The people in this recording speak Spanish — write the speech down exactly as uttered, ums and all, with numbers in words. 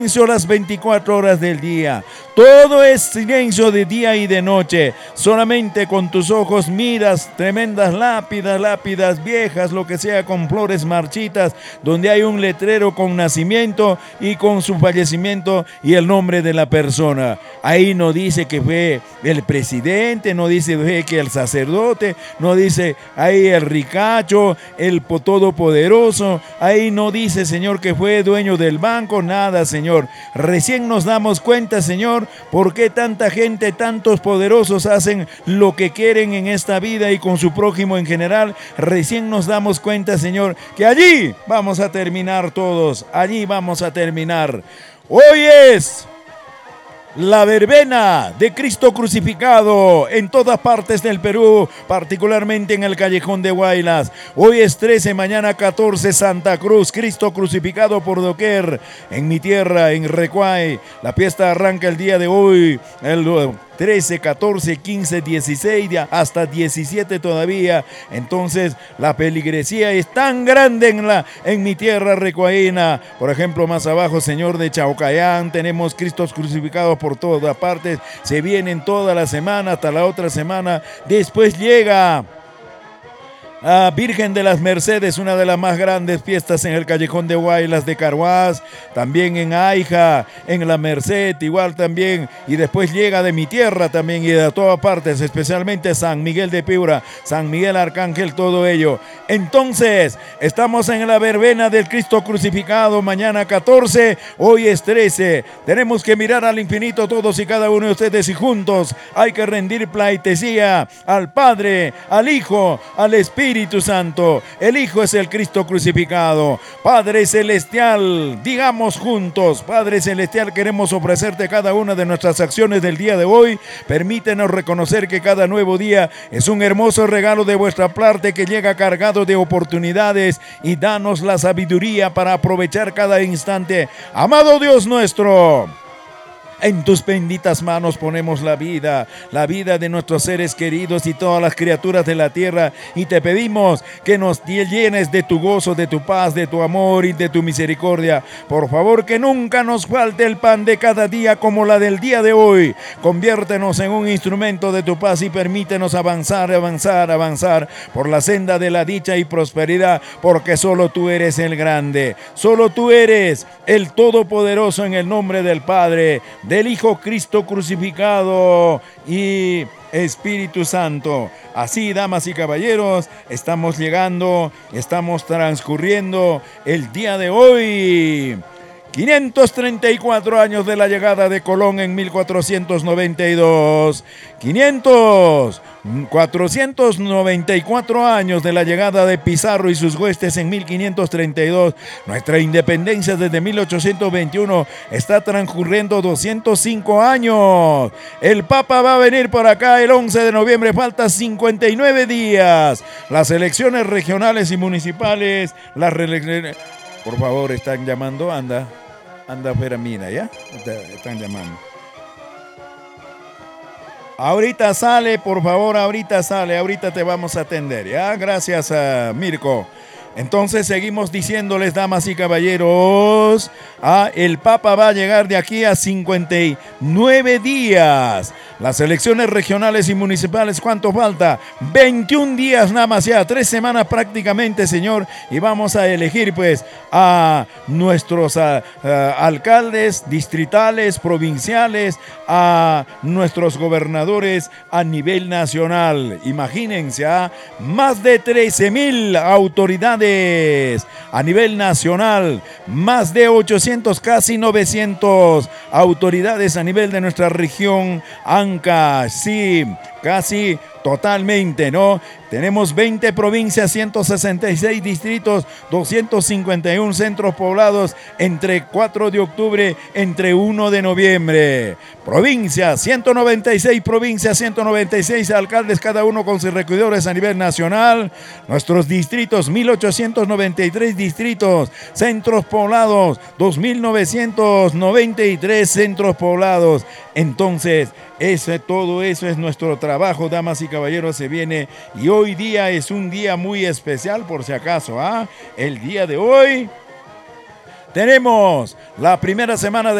Silencio las veinticuatro horas del día. Todo es silencio de día y de noche. Solamente con tus ojos miras tremendas lápidas, lápidas viejas, lo que sea, con flores marchitas, donde hay un letrero con nacimiento y con su fallecimiento y el nombre de la persona. Ahí no dice que fue el presidente, no dice que el sacerdote, no dice ahí el ricacho, el todopoderoso. Ahí no dice, Señor, que fue dueño del banco, nada, Señor. Recién nos damos cuenta, Señor, por qué tanta gente, tantos poderosos hacen lo que quieren en esta vida y con su prójimo en general. Recién nos damos cuenta, Señor, que allí vamos a terminar todos, allí vamos a terminar. Hoy es la verbena de Cristo crucificado en todas partes del Perú, particularmente en el Callejón de Huaylas. Hoy es trece, mañana catorce, Santa Cruz, Cristo crucificado por doquier. En mi tierra, en Recuay, la fiesta arranca el día de hoy, el trece, catorce, quince, dieciséis, hasta diecisiete todavía. Entonces la peligresía es tan grande en, la, en mi tierra recuaína. Por ejemplo, más abajo, Señor de Chaucayán, tenemos Cristos crucificados por todas partes. Se vienen toda la semana hasta la otra semana. Después llega Ah, Virgen de las Mercedes, una de las más grandes fiestas en el Callejón de Huaylas de Carhuaz, también en Aija, en la Merced, igual también, y después llega de mi tierra también y de todas partes, especialmente San Miguel de Piura, San Miguel Arcángel, todo ello. Entonces, estamos en la verbena del Cristo crucificado, mañana catorce, hoy es trece. Tenemos que mirar al infinito todos y cada uno de ustedes y juntos hay que rendir pleitesía al Padre, al Hijo, al Espíritu Espíritu Santo. El Hijo es el Cristo crucificado. Padre Celestial, digamos juntos, Padre Celestial, queremos ofrecerte cada una de nuestras acciones del día de hoy. Permítenos reconocer que cada nuevo día es un hermoso regalo de vuestra parte que llega cargado de oportunidades, y danos la sabiduría para aprovechar cada instante. Amado Dios nuestro, en tus benditas manos ponemos la vida, la vida de nuestros seres queridos y todas las criaturas de la tierra, y te pedimos que nos llenes de tu gozo, de tu paz, de tu amor y de tu misericordia. Por favor, que nunca nos falte el pan de cada día como la del día de hoy. Conviértenos en un instrumento de tu paz y permítenos avanzar, avanzar, avanzar por la senda de la dicha y prosperidad, porque solo tú eres el grande, solo tú eres el todopoderoso, en el nombre del Padre, del Hijo Cristo crucificado y Espíritu Santo. Así, damas y caballeros, estamos llegando, estamos transcurriendo el día de hoy. quinientos treinta y cuatro años de la llegada de Colón en mil cuatrocientos noventa y dos. quinientos, cuatrocientos noventa y cuatro años de la llegada de Pizarro y sus huestes en mil quinientos treinta y dos. Nuestra independencia desde mil ochocientos veintiuno está transcurriendo doscientos cinco años. El Papa va a venir por acá el once de noviembre, falta cincuenta y nueve días. Las elecciones regionales y municipales, las reelecciones... Por favor, están llamando, anda. Anda, Fera, mira, ¿ya? Están llamando. Ahorita sale, por favor, ahorita sale, ahorita te vamos a atender, ¿ya? Gracias a Mirko. Entonces seguimos diciéndoles, damas y caballeros, ah, el Papa va a llegar de aquí a cincuenta y nueve días. Las elecciones regionales y municipales, ¿cuánto falta? veintiún días nada más, ya tres semanas prácticamente, Señor, y vamos a elegir pues a nuestros a, a, alcaldes distritales, provinciales, a nuestros gobernadores a nivel nacional. Imagínense, ¿ah? Más de trece mil autoridades a nivel nacional, más de ochocientos, casi novecientos autoridades a nivel de nuestra región Anca, sí, casi totalmente, ¿no? Tenemos veinte provincias, ciento sesenta y seis distritos, doscientos cincuenta y uno centros poblados entre cuatro de octubre, entre uno de noviembre. Provincias, ciento noventa y seis provincias, ciento noventa y seis alcaldes, cada uno con sus regidores a nivel nacional. Nuestros distritos, mil ochocientos noventa y tres distritos, centros poblados, dos mil novecientos noventa y tres centros poblados. Entonces, ese, todo eso es nuestro trabajo, damas y caballeros, se viene, y hoy día es un día muy especial, por si acaso, ¿ah? El día de hoy Tenemos la primera semana de